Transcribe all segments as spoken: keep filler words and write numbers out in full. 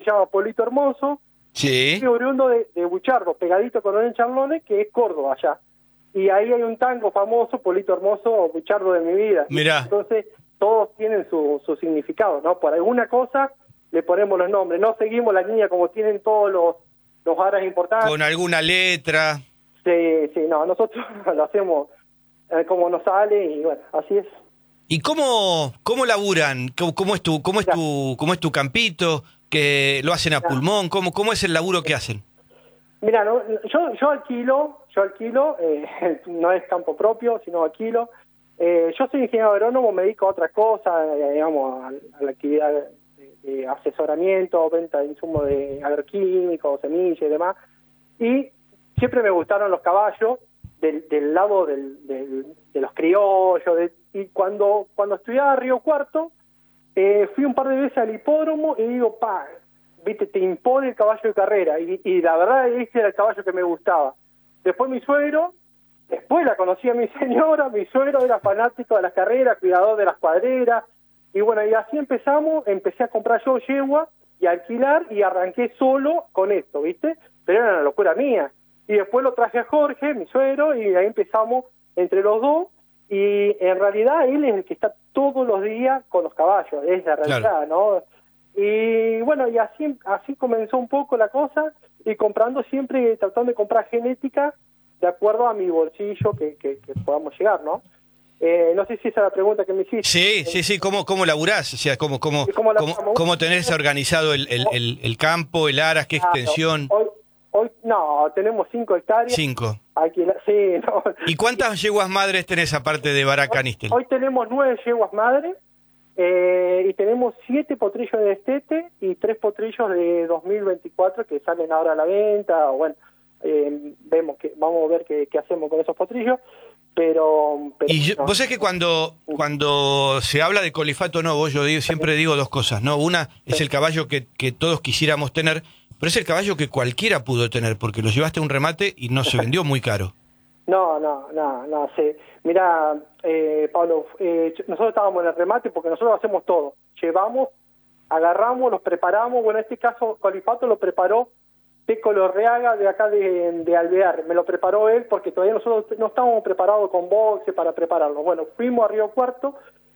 llama Polito Hermoso. Sí. Y oriundo de, de Buchardo, pegadito con Coronel Charlones, que es Córdoba allá. Y ahí hay un tango famoso, Polito Hermoso, Buchardo de mi vida. Mirá. Entonces, todos tienen su, su significado, ¿no? Por alguna cosa le ponemos los nombres. No seguimos la línea como tienen todos los, los aras importantes. Con alguna letra. Sí, sí, no, nosotros lo hacemos eh, como nos sale y bueno, así es. ¿Y cómo, cómo laburan? ¿Cómo, cómo es tu, cómo es tu, cómo es tu campito? ¿Que lo hacen a pulmón? ¿Cómo, cómo es el laburo que hacen? Mira, no, yo, yo alquilo, yo alquilo, eh, no es campo propio, sino alquilo. Eh, yo soy ingeniero agrónomo, me dedico a otras cosas, eh, digamos, a, a la actividad de, de asesoramiento, venta de insumos de agroquímicos, semillas y demás. Y siempre me gustaron los caballos del, del lado del, del, de los criollos. De, y cuando, cuando estudiaba Río Cuarto, eh, fui un par de veces al hipódromo y digo, pa, viste, te impone el caballo de carrera. Y, y la verdad, este era el caballo que me gustaba. Después mi suegro, después la conocí a mi señora, mi suegro era fanático de las carreras, cuidador de las cuadreras. Y bueno, y así empezamos, empecé a comprar yo yegua y a alquilar y arranqué solo con esto, ¿viste? Pero era una locura mía. Y después lo traje a Jorge, mi suegro, y ahí empezamos entre los dos. Y en realidad él es el que está todos los días con los caballos, es la realidad, claro, ¿no? Y bueno, y así así comenzó un poco la cosa, y comprando siempre, tratando de comprar genética de acuerdo a mi bolsillo que, que, que podamos llegar, ¿no? Eh, no sé si esa es la pregunta que me hiciste. Sí, sí, sí, ¿cómo, cómo laburás? O sea, ¿cómo, cómo, ¿Cómo, cómo, cómo tenés organizado el, el, el, el campo, el aras, qué claro, extensión? Hoy, hoy, no, tenemos cinco hectáreas. Cinco. Aquí, sí, no. ¿Y cuántas yeguas madres tenés aparte de Baraka Nistel? Hoy, hoy tenemos nueve yeguas madres, eh, y tenemos siete potrillos de destete y tres potrillos de dos mil veinticuatro que salen ahora a la venta, o bueno, eh, vemos que vamos a ver qué, qué hacemos con esos potrillos. Pero, pero y yo, no. vos sabés que cuando cuando se habla de Colifato Novo, yo digo, siempre digo dos cosas, ¿no? Una es el caballo que, que todos quisiéramos tener, pero es el caballo que cualquiera pudo tener, porque lo llevaste a un remate y no se vendió muy caro. No, no, no, no, sí. Mira, eh, Pablo, eh, nosotros estábamos en el remate porque nosotros hacemos todo. Llevamos, agarramos, los preparamos. Bueno, en este caso, Colifato lo preparó Peco Lorreaga de acá de, de Alvear. Me lo preparó él porque todavía nosotros no estábamos preparados con boxe para prepararlo. Bueno, fuimos a Río Cuarto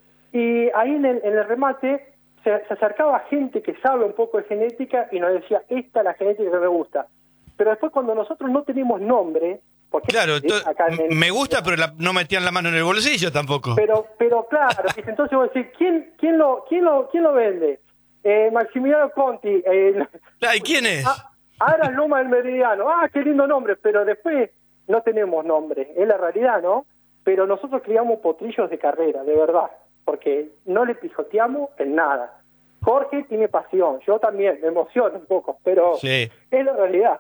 y ahí en el, en el remate se, se acercaba gente que sabe un poco de genética y nos decía, esta es la genética que me gusta. Pero después cuando nosotros no tenemos nombre... Porque claro, acá en, me gusta, pero la, no metían la mano en el bolsillo tampoco. Pero pero claro, entonces vos decís, ¿quién, quién, lo, quién, lo, quién lo vende? Eh, Maximiliano Conti. Eh, ¿Y quién es? Ah, ahora es Loma del Meridiano. Ah, qué lindo nombre, pero después no tenemos nombre, es la realidad, ¿no? Pero nosotros criamos potrillos de carrera, de verdad, porque no le pijoteamos en nada. Jorge tiene pasión, yo también, me emociono un poco, pero sí, es la realidad.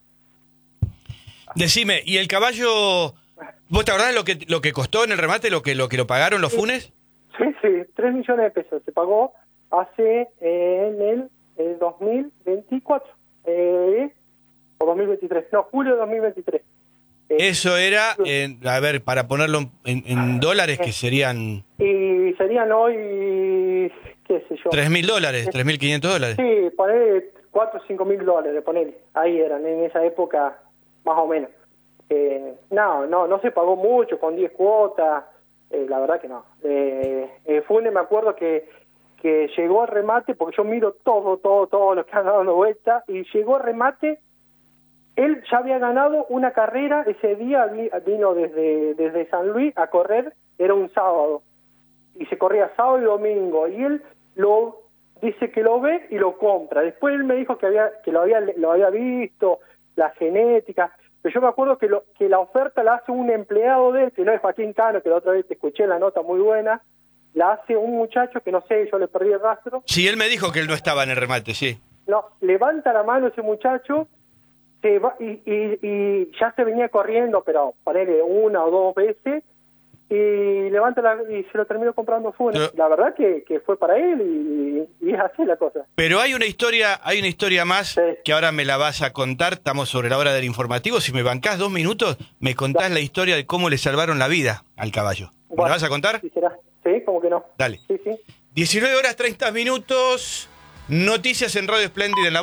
Decime, ¿y el caballo, vos te acordás lo que lo que costó en el remate, lo que lo que lo pagaron los sí, funes? Sí, sí, tres millones de pesos se pagó hace eh, en el eh, dos mil veinticuatro. Eh, o dos mil veintitrés, no, julio de dos mil veintitrés. Eh, Eso era, eh, a ver, para ponerlo en, en dólares, que serían... Y serían hoy, qué sé yo... Tres mil dólares, tres mil quinientos dólares. Sí, poner cuatro o cinco mil dólares, poner. Ahí eran, en esa época, más o menos. Eh, no, no, no se pagó mucho, con diez cuotas, eh, la verdad que no. Eh, eh, Fune, me acuerdo que... que llegó al remate, porque yo miro todo, todo, todo lo que han dado vuelta, y llegó al remate, él ya había ganado una carrera, ese día vino desde, desde San Luis a correr, era un sábado, y se corría sábado y domingo, y él lo dice que lo ve y lo compra. Después él me dijo que había que lo había lo había visto, la genética, pero yo me acuerdo que, lo, que la oferta la hace un empleado de él, que no es Joaquín Cano, que la otra vez te escuché la nota muy buena, la hace un muchacho que no sé, yo le perdí el rastro. Sí, él me dijo que él no estaba en el remate, sí. No, levanta la mano ese muchacho se va, y, y, y ya se venía corriendo, pero ponele una o dos veces, y levanta la, y se lo terminó comprando Funes. Pero, la verdad que, que fue para él y, y es así la cosa. Pero hay una historia, hay una historia más sí, que ahora me la vas a contar. Estamos sobre la hora del informativo. Si me bancás dos minutos, me contás Dale. la historia de cómo le salvaron la vida al caballo. ¿Me bueno, la vas a contar? Sí, será. Sí, como que no. Dale. Sí, sí. diecinueve horas treinta minutos. Noticias en Radio Splendid en la